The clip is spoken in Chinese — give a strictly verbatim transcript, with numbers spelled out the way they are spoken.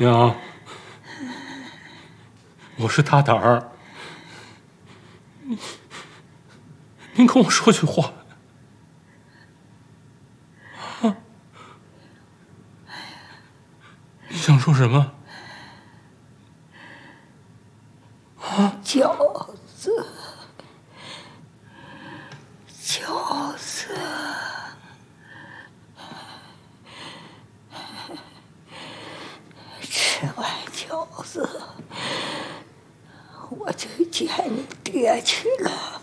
娘，我是大胆儿，您跟我说句话啊！你想说什么？啊？ 饺子，饺子，吃完饺子，我就见你爹去了。